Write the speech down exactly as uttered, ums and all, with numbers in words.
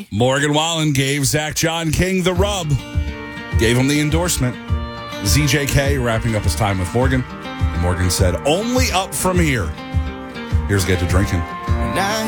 Morgan Wallen gave Zach John King the rub. Gave him the endorsement. Z J K wrapping up his time with Morgan. And Morgan said, only up from here. Here's Get to Drinking.